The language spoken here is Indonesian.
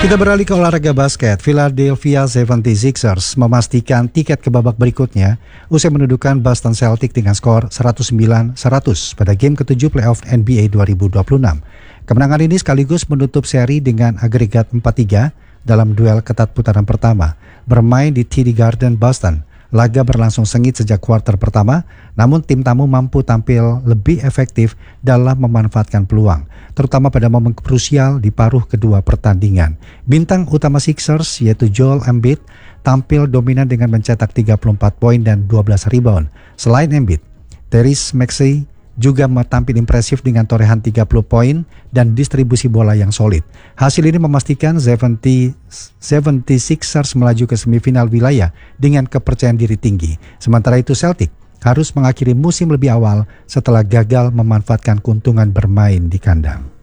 Kita beralih ke olahraga basket. Philadelphia 76ers memastikan tiket ke babak berikutnya usai menundukkan Boston Celtics dengan skor 109-100 pada game ke-7 playoff NBA 2026. Kemenangan ini sekaligus menutup seri dengan agregat 4-3 dalam duel ketat putaran pertama bermain di TD Garden, Boston. Laga berlangsung sengit sejak kuarter pertama, namun tim tamu mampu tampil lebih efektif dalam memanfaatkan peluang, terutama pada momen krusial di paruh kedua pertandingan. Bintang utama Sixers yaitu Joel Embiid tampil dominan dengan mencetak 34 poin dan 12 rebound. Selain Embiid, Tyrese Maxey juga tampil impresif dengan torehan 30 poin dan distribusi bola yang solid. Hasil ini memastikan 76ers melaju ke semifinal wilayah dengan kepercayaan diri tinggi. Sementara itu Celtic harus mengakhiri musim lebih awal setelah gagal memanfaatkan keuntungan bermain di kandang.